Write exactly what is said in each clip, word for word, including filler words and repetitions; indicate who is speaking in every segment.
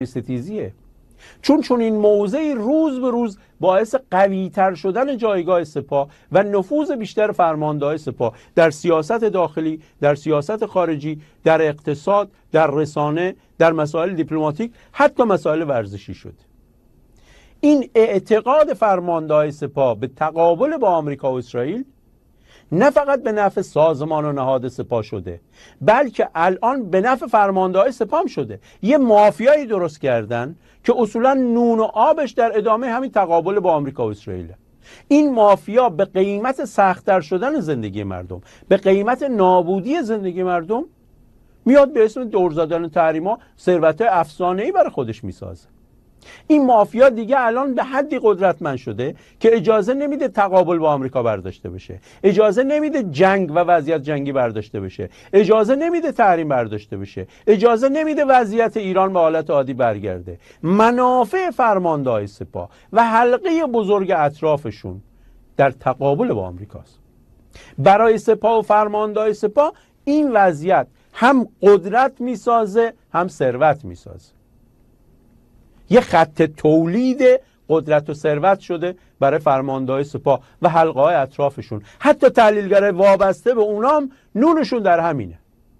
Speaker 1: ستیزیه، چون چون این موضعی روز به روز باعث قوی‌تر شدن جایگاه سپاه و نفوذ بیشتر فرمانده‌های سپاه در سیاست داخلی، در سیاست خارجی، در اقتصاد، در رسانه، در مسائل دیپلماتیک، حتی مسائل ورزشی شد. این اعتقاد فرمانده‌های سپاه به تقابل با آمریکا و اسرائیل نه فقط به نفع سازمان و نهاد سپاه شده، بلکه الان به نفع فرمانده‌های سپاه هم شده. یه مافیایی درست کردن که اصولا نون و آبش در ادامه همین تقابل با آمریکا و اسرائیل. این مافیا به قیمت سخت‌تر شدن زندگی مردم، به قیمت نابودی زندگی مردم، میاد به اسم دور زدن تحریما ثروت‌های افسانه‌ای برای خودش میسازه. این مافیا دیگه الان به حدی قدرتمند شده که اجازه نمیده تقابل با آمریکا برداشته بشه، اجازه نمیده جنگ و وضعیت جنگی برداشته بشه، اجازه نمیده تحریم برداشته بشه، اجازه نمیده وضعیت ایران به حالت عادی برگرده. منافع فرمانده‌های سپاه و حلقه بزرگ اطرافشون در تقابل با آمریکاست. برای سپاه و فرمانده‌های سپاه این وضعیت هم قدرت میسازه هم ثروت میسازه. یه خط تولید قدرت و ثروت شده برای فرمانده‌های سپاه و حلقه‌های اطرافشون. حتی تحلیلگر وابسته به اونام نونشون در همینه.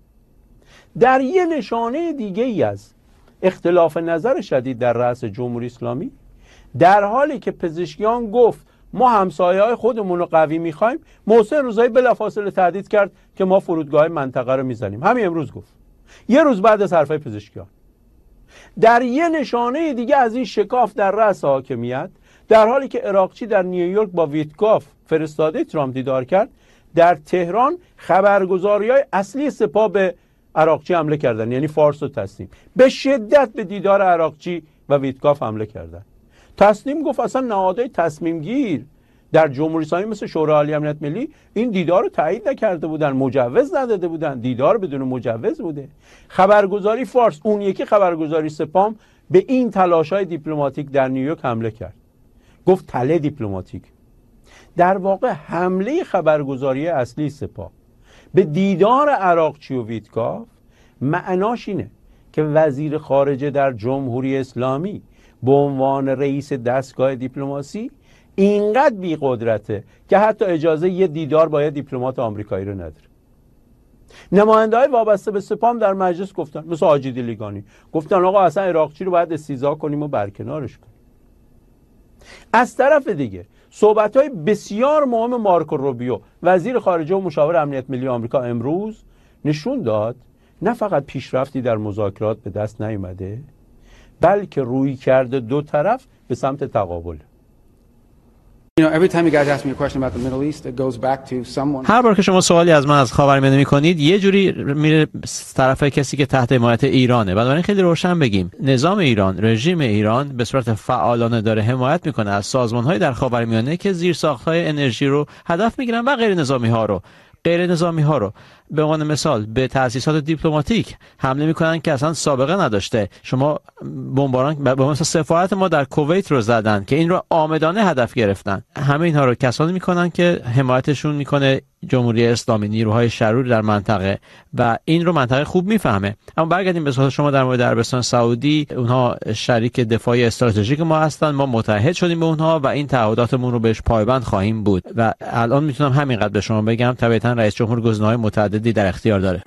Speaker 1: در یه نشانه دیگه ای از اختلاف نظر شدید در رأس جمهوری اسلامی، در حالی که پزشکیان گفت ما همسایه‌های خودمون رو قوی می‌خوایم، محسن رضایی بلافاصله تهدید کرد که ما فرودگاه منطقه رو می‌زنیم. همین امروز گفت، یه روز بعد از حرفای پزشکیان. در یه نشانه دیگه از این شکاف در رأس حاکمیت، در حالی که عراقچی در نیویورک با ویتکاف فرستاده ترامپ دیدار کرد، در تهران خبرگزاری‌های اصلی سپاه به عراقچی حمله کردن، یعنی فارس و تسنیم به شدت به دیدار عراقچی و ویتکاف حمله کردن. تسنیم گفت اصلا نهادهای تصمیم گیر در جمهوری اسلامی مثل شورای عالی امنیت ملی این دیدار رو تایید نکرده بودن، مجوز نداده بودن، دیدار بدون مجوز بوده. خبرگزاری فارس، اون یکی خبرگزاری سپام، به این تلاش‌های دیپلماتیک در نیویورک حمله کرد، گفت تله دیپلماتیک. در واقع حمله خبرگزاری اصلی سپاه به دیدار عراقچی و ویتکاف معناش اینه که وزیر خارجه در جمهوری اسلامی به عنوان رئیس دستگاه دیپلماسی اینقدر بی قدرته که حتی اجازه یه دیدار با یه دیپلمات آمریکایی رو نداره. نماینده‌های وابسته به سپاه در مجلس گفتن، مثل حاجی دیلیگانی، گفتن آقا اصلا عراقچی رو باید استیضاح کنیم و برکنارش کنیم. از طرف دیگه صحبت‌های بسیار مهم مارکو روبیو، وزیر خارجه و مشاور امنیت ملی آمریکا، امروز نشون داد نه فقط پیشرفتی در مذاکرات به دست نیامده، بلکه روی کرده دو طرف به سمت تقابل.
Speaker 2: هر بار که شما سوالی از من از خاورمیانه میکنید یه جوری میره طرف کسی که تحت حمایت ایرانه. بنابراین خیلی روشن بگیم نظام ایران، رژیم ایران به صورت فعالانه داره حمایت میکنه از سازمان‌های در خاورمیانه که زیرساخت‌های انرژی رو هدف میگیرن و غیر نظامی ها رو غیر نظامی ها رو به عنوان مثال به تأسیسات دیپلماتیک حمله میکنن که اصلا سابقه نداشته. شما بمباران به مثلا سفارت ما در کویت رو زدن که این رو عامدانه هدف گرفتن. همه اینها رو کسانی میکنن که حمایتشون میکنه جمهوری اسلامی، نیروهای شرور در منطقه، و این رو منطقه خوب میفهمه. اما برگردیم به سوال شما در مورد عربستان سعودی. اونها شریک دفاعی استراتژیک ما هستن، ما متحد شدیم به اونها و این تعهداتمون رو بهش پایبند خواهیم بود. و الان میتونم همینقدر به شما بگم طبعا رئیس جمهور گزینه‌های متعددی در اختیار داره.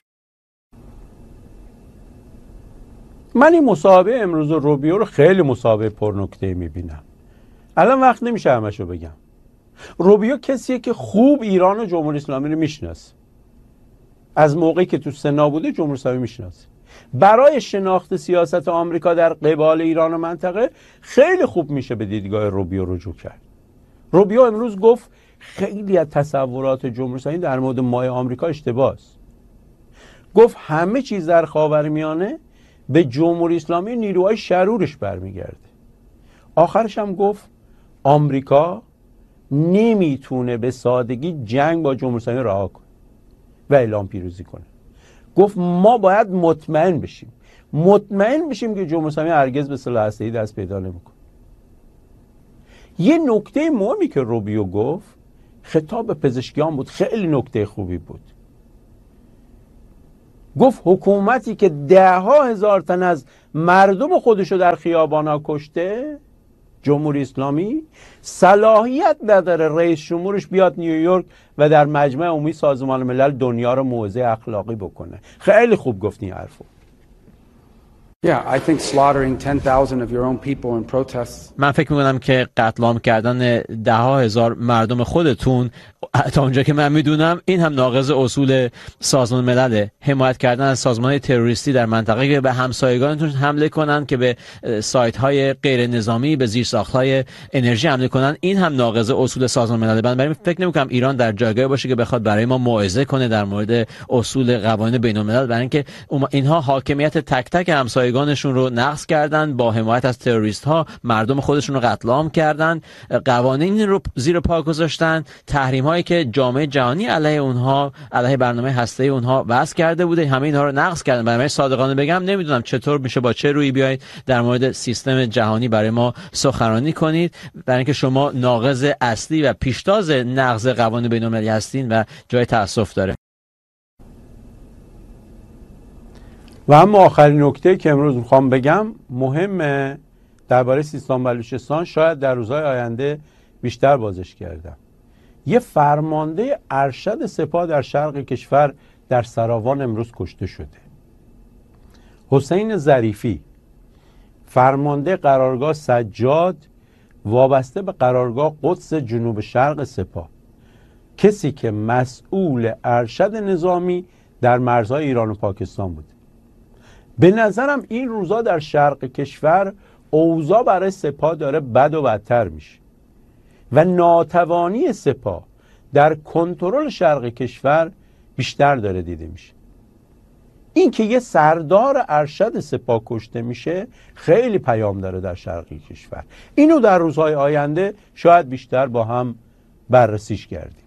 Speaker 1: من این مصاحبه امروز روبیو رو خیلی مصاحبه پرنکته‌ای میبینم. الان وقت نمیشه همشو بگم. روبیو کسیه که خوب ایران و جمهوری اسلامی رو میشناسه. از موقعی که تو سنا بوده جمهوری اسلامی میشناسه. برای شناخت سیاست آمریکا در قبال ایران و منطقه خیلی خوب میشه به دیدگاه روبیو رجوع کرد. روبیو امروز گفت خیلی از تصورات جمهوری اسلامی در مورد مای آمریکا اشتباهه. گفت همه چیز در خاورمیانه به جمهوری اسلامی نیروهای شرورش برمیگرده. آخرش هم گفت آمریکا نمیتونه به سادگی جنگ با جمهوری اسلامی رها کنه و اعلام پیروزی کنه. گفت ما باید مطمئن بشیم مطمئن بشیم که جمهوری اسلامی هرگز به سلاح هسته‌ای دست پیدا نمیکنه. یه نکته مهمی که روبیو گفت خطاب به پزشکیان بود، خیلی نکته خوبی بود. گفت حکومتی که ده ها هزار تن از مردم خودشو در خیابانا کشته، جمهوری اسلامی، صلاحیت نداره رئیس جمهورش بیاد نیویورک و در مجمع عمومی سازمان ملل دنیا رو موعظه اخلاقی بکنه. خیلی خوب گفتی این حرفو.
Speaker 3: Yeah, I think slaughtering ten thousand of your own people in protests.
Speaker 2: من فکر می‌کنم که قتل عام کردن ده ها هزار مردم خودتون، تا اونجا که من میدونم این هم ناقض اصول سازمان ملله. حمایت کردن از سازمان‌های تروریستی در منطقه که به همسایگانتون حمله کنن، که به سایت‌های غیر نظامی، به زیرساخت‌های انرژی حمله کنن، این هم ناقض اصول سازمان ملل. بنابراین فکر نمی‌کنم ایران در جایگاهی باشه که بخواد برای ما موعظه کنه در مورد اصول قوانین بین‌الملل، برای اینکه اینها حاکمیت تک تک همسایگانشون رو نقض کردن، با حمایت از تروریست‌ها مردم خودشون رو قتل عام کردن، قوانین رو زیر پا گذاشتن، تحریم‌هایی که جامعه جهانی علیه اونها، علیه برنامه هسته‌ای اونها وضع کرده بوده، همه اینها رو نقض کردن. برای صادقانه بگم نمیدونم چطور میشه با چه رویی بیاید در مورد سیستم جهانی برای ما سخنرانی کنید، برای اینکه شما ناقض اصلی و پیشتاز نقض قوانین بین‌المللی هستین و جای تأسف داره.
Speaker 1: و اما آخرین نکته که امروز میخوام بگم مهمه درباره سیستان بلوچستان، شاید در روزهای آینده بیشتر بازش کردم. یه فرمانده ارشد سپاه در شرق کشور در سراوان امروز کشته شده. حسین ظریفی، فرمانده قرارگاه سجاد وابسته به قرارگاه قدس جنوب شرق سپاه، کسی که مسئول ارشد نظامی در مرزهای ایران و پاکستان بود. به نظرم این روزا در شرق کشور اوضاع برای سپاه داره بد و بدتر میشه و ناتوانی سپاه در کنترل شرق کشور بیشتر داره دیده میشه. این که یه سردار ارشد سپاه کشته میشه خیلی پیام داره در شرق کشور. اینو در روزهای آینده شاید بیشتر با هم بررسیش کردیم.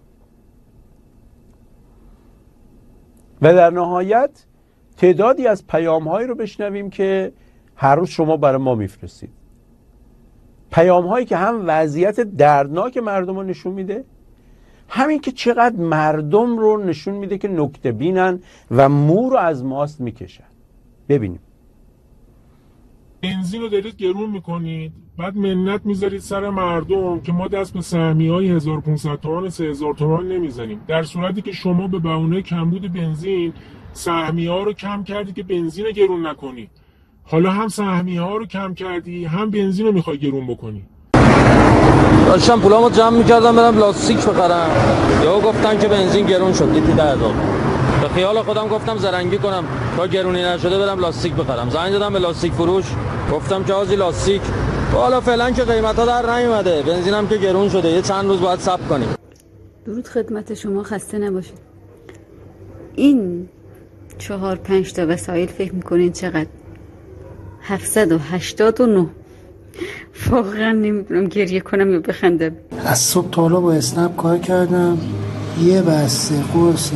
Speaker 1: و در نهایت تعدادی از پیام‌هایی رو بشنویم که هر روز شما برای ما میفرستید. پیام‌هایی که هم وضعیت دردناک مردم رو نشون میده، همین که چقدر مردم رو نشون میده که نکته بینن و مو رو از ماست میکشن. ببینیم.
Speaker 4: بنزین رو دارید گرون میکنید، بعد منت میذارید سر مردم که ما دست به سهمیه‌های هزار و پانصد تومان سه هزار تومان نمیزنیم، در صورتی که شما به بهونه کمبود بنزین سهمیه ها رو کم کردی که بنزین رو گرون نکنی. حالا هم سهمیه ها رو کم کردی هم بنزین رو میخوای گرون بکنی.
Speaker 5: داشتم پولامو جمع میکردم برم لاستیک بخرم، یا گفتن که بنزین گرون شد، دیدی ده هزار. به خیال خودم گفتم زرنگی کنم تا گرونی نشده برم لاستیک بخرم. زنگ دادم به لاستیک فروش، گفتم که آزی لاستیک، حالا فعلا که قیمتا در نیومده، بنزینم که گرون شده، یه چند روز باید صبر کنیم.
Speaker 6: درود خدمت شما، خسته نباشید. این چهار پنج تا وسایل فکر میکنین چقدر؟ هفتصد و هشتاد و نه. واقعا نمیدونم گریه کنم یا بخندم.
Speaker 7: از صبح تا حالا با اسنپ کار کردم، یه بسته قرص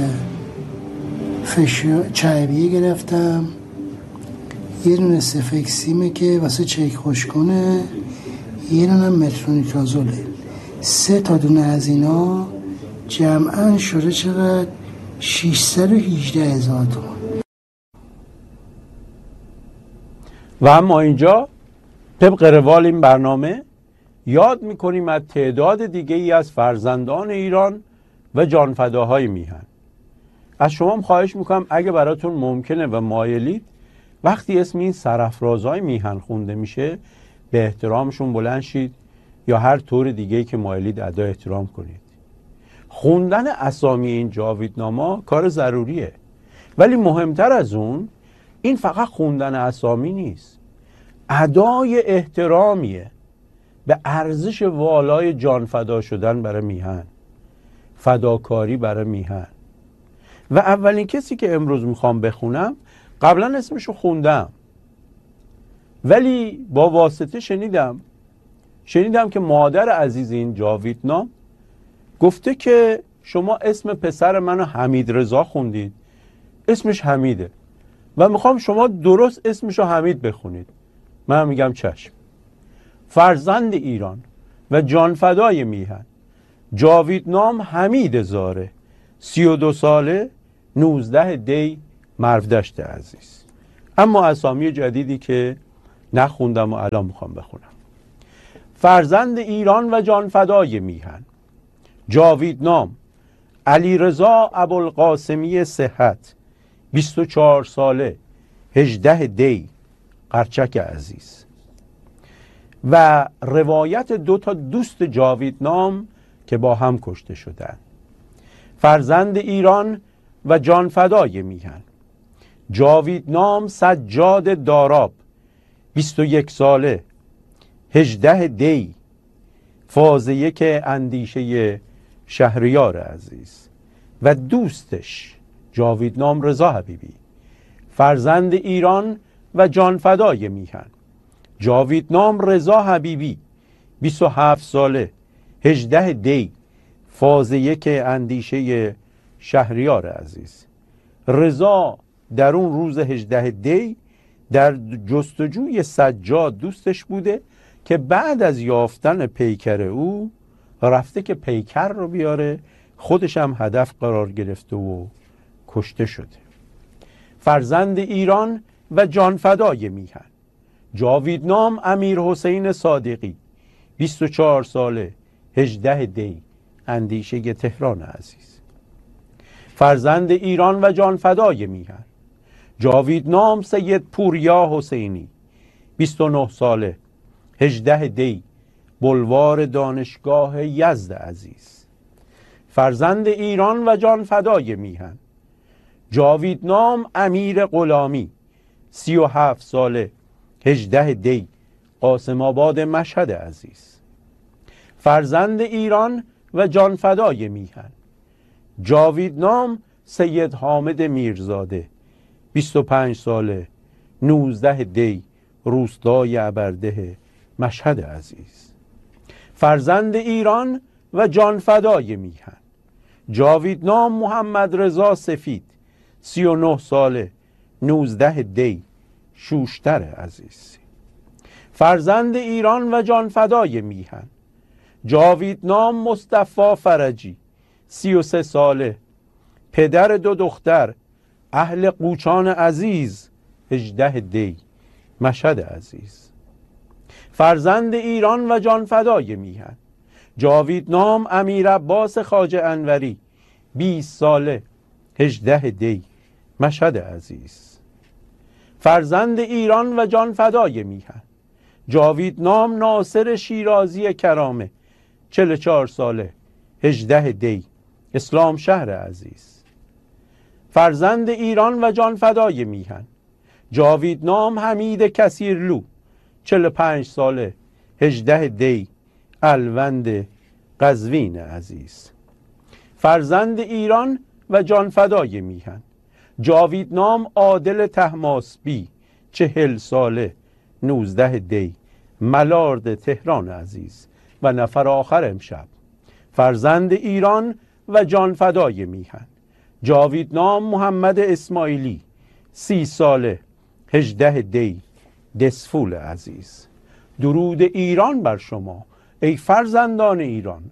Speaker 7: فشار چایبیه گرفتم، یه دونه سفکسیمه که واسه چک خوش کنه، یه دونه مترونیترازوله. سه تا دونه از اینا جمعا شده چقدر؟ ششصد و هجده هزار تومان.
Speaker 1: و اما اینجا طبق روال این برنامه یاد میکنیم از تعداد دیگه ای از فرزندان ایران و جانفداهای میهن. از شما هم خواهش میکنم اگه براتون ممکنه و مایلید، وقتی اسم این سرافرازهای میهن خونده میشه به احترامشون بلند شید یا هر طور دیگه‌ای که مایلید ادا احترام کنید. خوندن اسامی این جاویدنامه‌ها کار ضروریه، ولی مهمتر از اون این فقط خوندن اسامی نیست، ادای احترامیه به ارزش والای جان فدا شدن برای میهن، فداکاری برای میهن. و اولین کسی که امروز میخوام بخونم قبلا اسمشو خوندم، ولی با واسطه شنیدم شنیدم که مادر عزیز این جاویدنام گفته که شما اسم پسر منو حمید رضا خوندید، اسمش حمیده و میخوام شما درست اسمشو حمید بخونید. من میگم چشم. فرزند ایران و جانفدای میهن، جاویدنام حمید زاره، سی و دو ساله، نوزده دی مرودشت عزیز. اما اسامی جدیدی که نخوندم و الان میخوام بخونم: فرزند ایران و جانفدای میهن، جاوید نام، علیرضا ابوالقاسمی صحت، بیست و چهار ساله، هجده دی، قرچک عزیز. و روایت دو تا دوست جاوید نام که با هم کشته شدند. فرزند ایران و جانفدای میهن، جاوید نام سجاد داراب، بیست و یک ساله، هجده دی، فاز یک اندیشه شهریار عزیز. و دوستش جاوید نام رضا حبیبی، فرزند ایران و جانفدای میهن، جاوید نام رضا حبیبی، بیست و هفت ساله، هجده دی، فاز یک اندیشه شهریار عزیز. رضا در اون روز هجده دی در جستجوی سجاد دوستش بوده که بعد از یافتن پیکر او رفته که پیکر رو بیاره، خودش هم هدف قرار گرفته و کشته شده. فرزند ایران و جانفدای میهن، جاوید نام امیر حسین صادقی، بیست و چهار ساله، هجده دی، اندیشه تهران عزیز. فرزند ایران و جانفدای میهن، جاوید نام سید پوریا حسینی، بیست و نه ساله، هجده دی، بلوار دانشگاه یزد عزیز. فرزند ایران و جانفدای میهن، جاوید نام امیر غلامی، سی و هفت ساله، هجده دی، قاسم آباد مشهد عزیز. فرزند ایران و جانفدای میهن، جاوید نام سید حامد میرزاده، بیست و پنج ساله، نوزده دی، روستای عبرده مشهد عزیز. فرزند ایران و جانفدای میهن، جاوید نام محمد رضا سفید، سی و نه ساله، نوزده دی، شوشتر عزیز. فرزند ایران و جانفدای میهن، جاوید نام مصطفی فرجی، سی و سه ساله، پدر دو دختر، اهل قوچان عزیز، هجده دی، مشهد عزیز. فرزند ایران و جانفدای میهن، جاوید نام امیر عباس خواجه انوری، بیست ساله، هجده دی، مشهد عزیز. فرزند ایران و جانفدای میهن، جاوید نام ناصر شیرازی کرامه، چهل و چهار ساله، هجده دی، اسلام شهر عزیز. فرزند ایران و جانفدای میهن، جاوید نام حمید کثیرلو، چهل و پنج ساله، هجده دی، الوند قزوین عزیز. فرزند ایران و جانفدای میهن، جاوید نام عادل طهماسبی، چهل ساله، نوزده دی، ملارد تهران عزیز. و نفر آخر امشب، فرزند ایران و جانفدای میهن، جاوید نام محمد اسماعیلی، سی ساله، هجده دی، دسفول عزیز. درود ایران بر شما ای فرزندان ایران،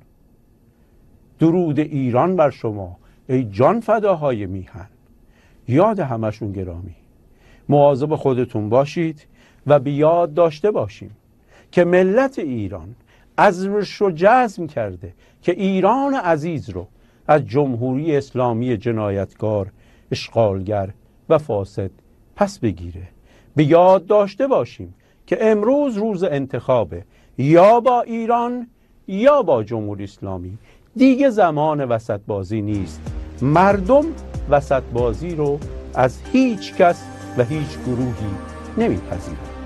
Speaker 1: درود ایران بر شما ای جانفداهای میهن. یاد همشون گرامی، مواظب خودتون باشید و بیاد داشته باشیم که ملت ایران عزمش رو جزم کرده که ایران عزیز رو از جمهوری اسلامی جنایتکار، اشغالگر و فاسد پس بگیره. به یاد داشته باشیم که امروز روز انتخابه، یا با ایران یا با جمهوری اسلامی. دیگه زمان وسط بازی نیست. مردم وسط بازی رو از هیچ کس و هیچ گروهی نمیپذیرند.